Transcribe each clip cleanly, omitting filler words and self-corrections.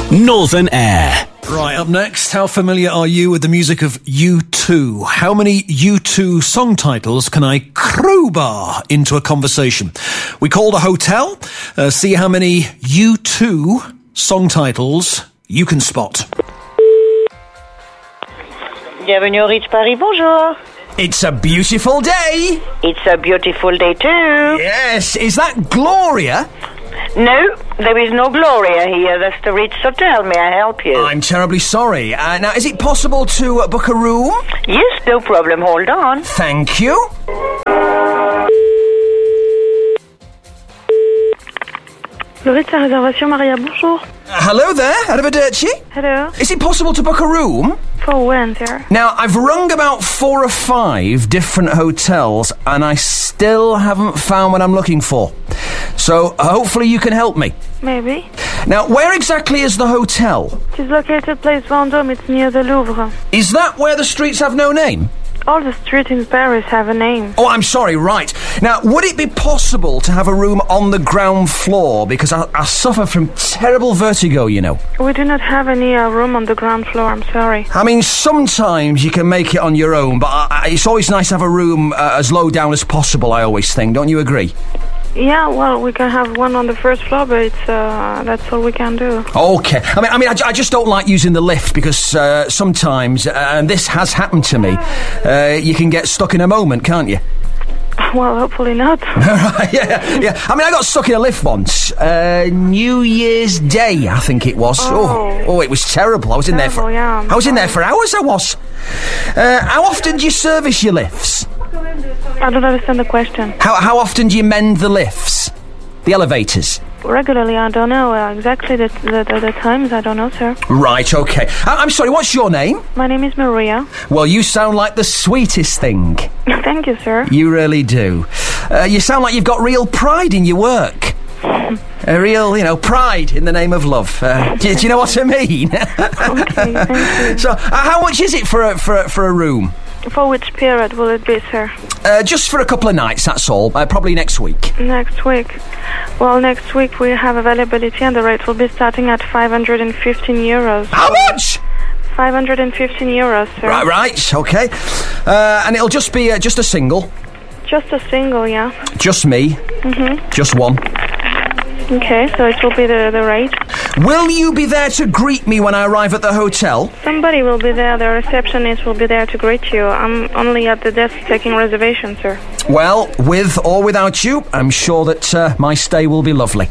Northern Air. Right, up next, how familiar are you with the music of U2? How many U2 song titles can I crowbar into a conversation? We called a hotel, see how many U2 song titles you can spot. Bienvenue au Ritz Paris, bonjour. It's a beautiful day. It's a beautiful day too. Yes, is that Gloria? No, there is no Gloria here. That's the Ritz Hotel. May I help you? I'm terribly sorry. Now, is it possible to book a room? Yes, no problem. Hold on. Thank you. Le Ritz à réservation, Maria, bonjour. Hello there, Arrivederci. Hello. Is it possible to book a room? For when, sir? Now, I've rung about 4 or 5 different hotels, and I still haven't found what I'm looking for. So, hopefully you can help me. Maybe. Now, where exactly is the hotel? It is located Place Vendôme. It's near the Louvre. Is that where the streets have no name? All the streets in Paris have a name. Oh, I'm sorry, right. Now, would it be possible to have a room on the ground floor? Because I suffer from terrible vertigo, you know. We do not have any room on the ground floor, I'm sorry. I mean, sometimes you can make it on your own, but it's always nice to have a room as low down as possible, I always think. Don't you agree? Yeah, well, we can have one on the first floor, but it's that's all we can do. Okay. I just don't like using the lift because sometimes, and this has happened to me, you can get stuck in a moment, can't you? Well, hopefully not. yeah. I mean, I got stuck in a lift once. New Year's Day, I think it was. Oh, it was terrible. I was in there for hours. I was. How often do you service your lifts? I don't understand the question. How often do you mend the lifts? The elevators? Regularly, I don't know. Exactly the times, I don't know, sir. Right, okay. I'm sorry, what's your name? My name is Maria. Well, you sound like the sweetest thing. Thank you, sir. You really do. You sound like you've got real pride in your work. A real, pride in the name of love. Do you know what I mean? Okay, thank you. So, how much is it for a room? For which period will it be, sir? Just for a couple of nights, that's all. Probably next week. Next week? Well, next week we have availability and the rate will be starting at 515 euros. How much? 515 euros, sir. Right, okay. And it'll just be just a single? Just a single, yeah. Just me? Mm-hmm. Just one? Okay, so it will be the rate. Will you be there to greet me when I arrive at the hotel? Somebody will be there. The receptionist will be there to greet you. I'm only at the desk taking reservations, sir. Well, with or without you, I'm sure that my stay will be lovely.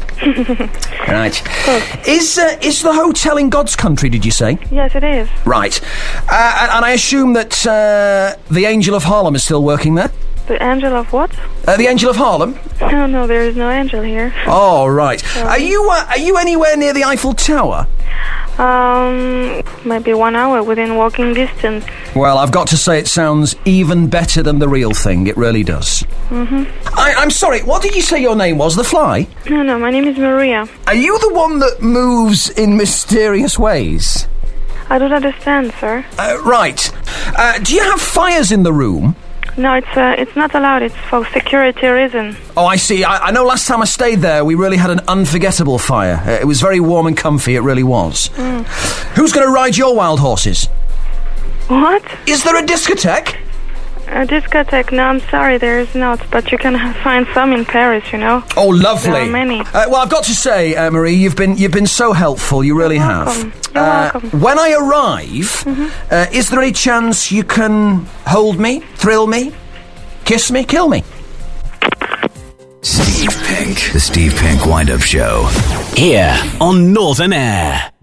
Right. Is the hotel in God's country, did you say? Yes, it is. Right. And I assume that the Angel of Harlem is still working there? The Angel of what? The Angel of Harlem? No, there is no angel here. Oh, right. Are you anywhere near the Eiffel Tower? Maybe 1 hour within walking distance. Well, I've got to say it sounds even better than the real thing. It really does. Mm-hmm. I'm sorry, what did you say your name was? The Fly? No, my name is Maria. Are you the one that moves in mysterious ways? I don't understand, sir. Right. Do you have fires in the room? No, it's not allowed. It's for security reason. Oh, I see. I know last time I stayed there, we really had an unforgettable fire. It was very warm and comfy, it really was. Who's going to ride your wild horses? What? Is there a discotheque? A discotheque? No, I'm sorry, there is not. But you can find some in Paris, you know. Oh, lovely. There are many. Well, I've got to say, Marie, you've been so helpful. You really have. You're welcome. When I arrive, is there any chance you can hold me, thrill me, kiss me, kill me? Steve Pink, the Steve Pink Wind-Up Show. Here on Northern Air.